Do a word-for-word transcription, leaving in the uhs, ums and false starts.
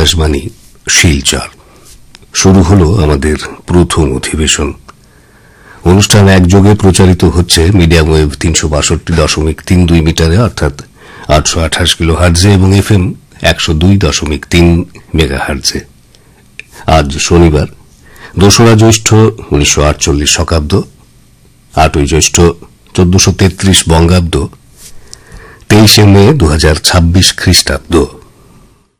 আকাশবাণী শিলচর। শুরু হলো আমাদের প্রথম অধিবেশন। অনুষ্ঠান একযোগে প্রচারিত হচ্ছে মিডিয়াম ওয়েভ তিনশো বাষট্টি দশমিক তিন দুই মিটারে অর্থাৎ আটশো আঠাশ কিলো হার্জে এবং এফ এম একশো দুই দশমিক তিন মেগা হার্জে। আজ শনিবার দোসরা জ্যৈষ্ঠ উনিশশো আটচল্লিশ শকাব্দ, আটই জ্যৈষ্ঠ চোদ্দশো তেত্রিশ বঙ্গাব্দ, তেইশে মে দু হাজার ছাব্বিশ খ্রিস্টাব্দ।